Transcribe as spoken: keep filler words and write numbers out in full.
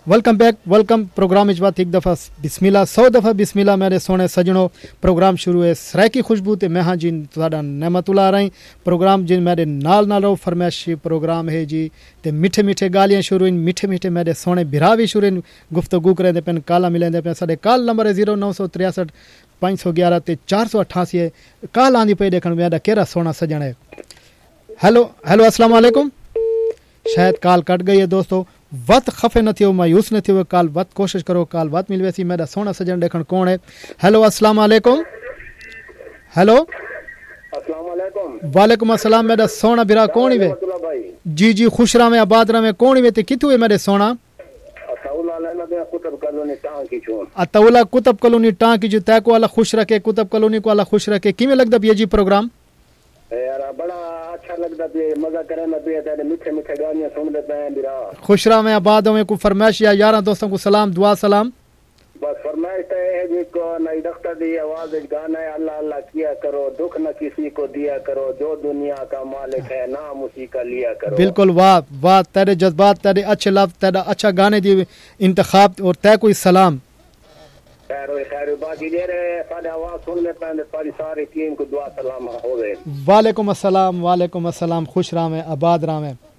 Welcome back welcome programme इस बात एक दफ़ा बिस्मिल्लाह सौ दफ़ा बिस्मिल्लाह मेरे सोने सजनों प्रोग्राम शुरू है सराय की खुशबू ते मैं हाँ जी तुहाडा नेमतुल्ला रही प्रोग्राम जिन मेरे नाल नाल फरमाइशी प्रोग्राम है जी ते मिठे मिठे गालियां शुरू इन मिठे मिठे मेरे सोने बिरा भी शुरू इन गुफ्तगू करेंदे पेन काला मिलेंदे पे साडे काल नंबर है जीरो नौ सौ तिरसठ पाँच सौ ग्यारह ते चार सौ अठासी है काल आंदी पे देखण मेरा केरा सोना सजन है। हेलो हेलो अस्सलाम वालेकुम। शायद काल कट गई है दोस्तों, वत खफे न थियो मायूस न थियो काल वत कोशिश करो काल वत मिल वैसी मेरा सोना सजन देखण कौन है। हेलो अस्सलाम वालेकुम। हेलो अस्सलाम वालेकुम। वालेकुम अस्सलाम मेरा सोना बिरा कौन ही वे? जी जी खुश रहा में आबाद रहा में कौन ही वे ते किथु है मेरे सोना? अतौला कुतुब कॉलोनी टांकी जो तय को अल्लाह खुश रखे कुतुब कॉलोनी को अल्लाह खुश रखे। किवें लगदा पिया जी प्रोग्राम? यार बड़ा अच्छा लगदा पे मजा करे ना पे तेरे मीठे मीठे गाने सुनदे पे बिरा खुश रहा में आबाद में को फरमाइश या यारा दोस्तों को सलाम दुआ सलाम। बस फरमाइश है जी को नई डॉक्टर दी आवाज गाना है अल्लाह अल्लाह किया करो दुख न किसी को दिया करो जो दुनिया का मालिक है नाम उसी का लिया करो। बिल्कुल वाह वाह तेरे जज्बात तेरे अच्छे लफ्ज तेरा अच्छा गाने दी इंतखाब और तय कोई सलाम। खैर खैर बाकी जे रे साडे आवाज सुन ले पे सारी सारी टीम को दुआ सलाम होवे। वालेकुम अस्सलाम वालेकुम अस्सलाम खुश रहा में आबाद रहा में।